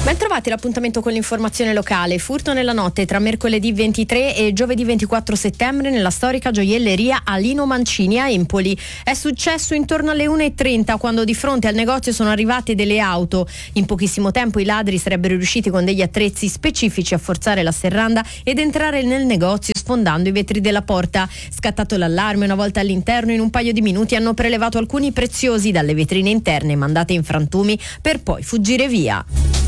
Ben trovati, l'appuntamento con l'informazione locale. Furto nella notte tra mercoledì 23 e giovedì 24 settembre nella storica gioielleria Alino Mancini a Empoli. È successo intorno alle 1:30 quando di fronte al negozio sono arrivate delle auto. In pochissimo tempo i ladri sarebbero riusciti con degli attrezzi specifici a forzare la serranda ed entrare nel negozio sfondando i vetri della porta. Scattato l'allarme, una volta all'interno, in un paio di minuti hanno prelevato alcuni preziosi dalle vetrine interne mandate in frantumi per poi fuggire via.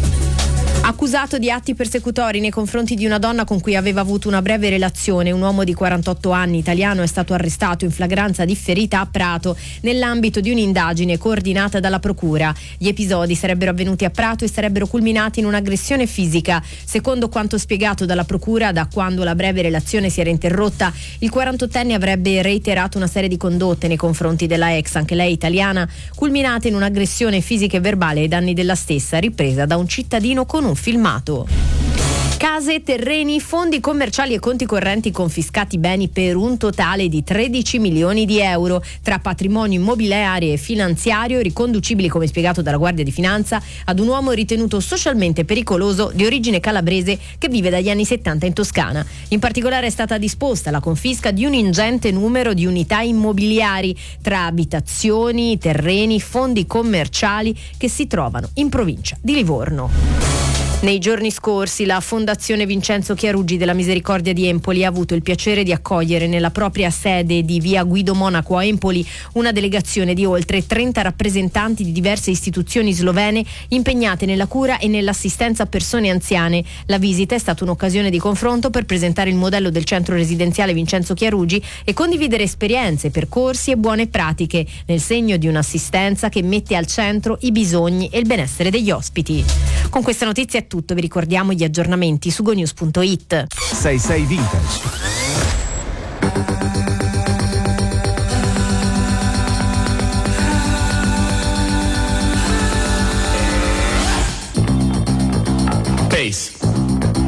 Accusato di atti persecutori nei confronti di una donna con cui aveva avuto una breve relazione, un uomo di 48 anni italiano è stato arrestato in flagranza differita a Prato nell'ambito di un'indagine coordinata dalla procura. Gli episodi sarebbero avvenuti a Prato e sarebbero culminati in un'aggressione fisica. Secondo quanto spiegato dalla procura, da quando la breve relazione si era interrotta, il 48enne avrebbe reiterato una serie di condotte nei confronti della ex, anche lei italiana, culminate in un'aggressione fisica e verbale ai danni della stessa, ripresa da un cittadino con un filmato. Case, terreni, fondi commerciali e conti correnti confiscati, beni per un totale di 13 milioni di euro tra patrimonio immobiliare e finanziario riconducibili, come spiegato dalla Guardia di Finanza, ad un uomo ritenuto socialmente pericoloso di origine calabrese che vive dagli anni 70 in Toscana. In particolare è stata disposta la confisca di un ingente numero di unità immobiliari tra abitazioni, terreni, fondi commerciali che si trovano in provincia di Livorno. Nei giorni scorsi la Fondazione Vincenzo Chiarugi della Misericordia di Empoli ha avuto il piacere di accogliere nella propria sede di via Guido Monaco a Empoli una delegazione di oltre 30 rappresentanti di diverse istituzioni slovene impegnate nella cura e nell'assistenza a persone anziane. La visita è stata un'occasione di confronto per presentare il modello del centro residenziale Vincenzo Chiarugi e condividere esperienze, percorsi e buone pratiche nel segno di un'assistenza che mette al centro i bisogni e il benessere degli ospiti. Con questa notizia è tutto, vi ricordiamo gli aggiornamenti su gonews.it. 66 Vintage,